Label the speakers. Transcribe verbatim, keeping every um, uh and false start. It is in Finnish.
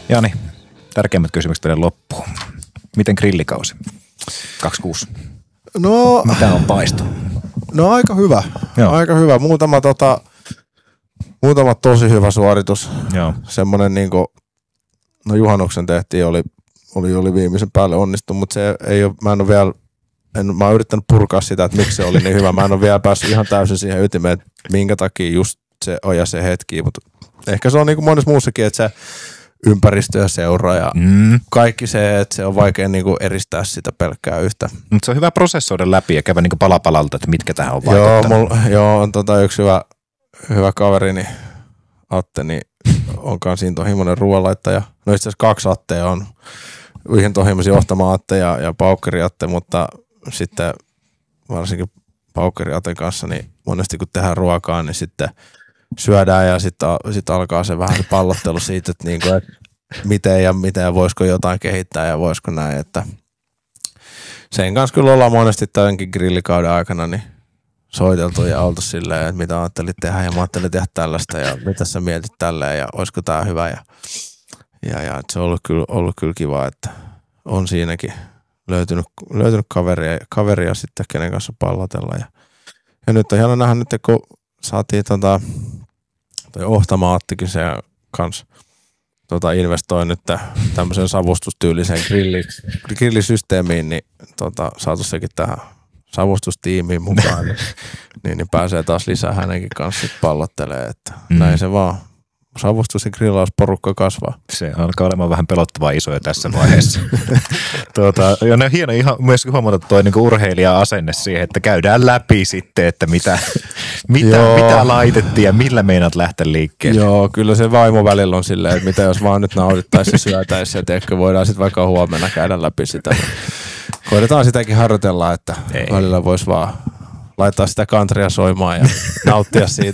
Speaker 1: Jani, tärkeimmät kysymykset teille loppuun. Miten grillikausi? kaksikymmentäkuusi.
Speaker 2: No,
Speaker 1: mitä on paistunut?
Speaker 2: No aika hyvä. Joo. Aika hyvä. Muutama, tota, muutama tosi hyvä suoritus.
Speaker 1: Joo.
Speaker 2: Semmoinen niinku, no juhannuksen tehtiin, oli, oli, oli viimeisen päälle onnistu, mutta se ei ole, mä en ole vielä, en, mä oon yrittänyt purkaa sitä, että miksi se oli niin hyvä. Mä en ole vielä päässyt ihan täysin siihen ytimeen, että minkä takia just se on ja se hetki, mutta ehkä se on niin kuin monessa muussakin, että se ympäristö ja seura ja mm. kaikki se, että se on vaikea niinku eristää sitä pelkkää yhtä.
Speaker 1: Mutta se on hyvä prosessoida läpi ja käydä niinku pala palalta, että mitkä tähän on vaikuttanut.
Speaker 2: Joo, mulla, joo on tota yksi hyvä, hyvä kaverini, Atte, niin on kanssa intohimoinen ruoanlaittaja. No itse asiassa kaksi Attea on, intohimoisia Ohtama Atte ja, ja Paukkeri Atte, mutta sitten varsinkin Paukkeri Atten kanssa, niin monesti kun tehdään ruokaa, niin sitten syödään ja sitten sit alkaa se vähän se pallottelu siitä, että, niinku, että miten ja miten ja voisiko jotain kehittää ja voisiko näin. Että sen kanssa kyllä ollaan monesti tämänkin grillikauden aikana niin soiteltu ja oltu silleen, että mitä ajattelit tehdä ja mä ajattelin tehdä tällaista ja mitä sä mietit tälleen ja olisiko tää hyvä. Ja, ja, ja se on ollut kyllä, ollut kyllä kiva, että on siinäkin löytynyt, löytynyt kaveria, kaveria sitten, kenen kanssa pallotella. Ja, ja nyt on hieno nähdä nyt, kun saatiin tota, toi Ohtama Attikin se kans tota, investoi nyt tämmöisen savustustyyliseen grilli, grillisysteemiin, niin tota, saatu sekin tähän savustustiimiin mukaan, niin, niin, niin pääsee taas lisää hänenkin kanssa pallottelemaan, että mm. näin se vaan. Savustus- ja grillausporukka kasvaa.
Speaker 1: Se alkaa olemaan vähän pelottavaa isoja tässä vaiheessa. tuota, ja ne on hieno ihan myös huomata tuo niinku urheilija-asenne siihen, että käydään läpi sitten, että mitä, mitä, mitä laitettiin ja millä meinaat lähteä liikkeelle.
Speaker 2: Joo, kyllä se vaimo välillä on silleen, että mitä jos vaan nyt naudittaisiin ja syötäisiin ja teekö, voidaan sitten vaikka huomenna käydä läpi sitä. Koitetaan sitäkin harjoitella, että Ei. välillä voisi vaan laittaa sitä kantria soimaan ja nauttia siitä.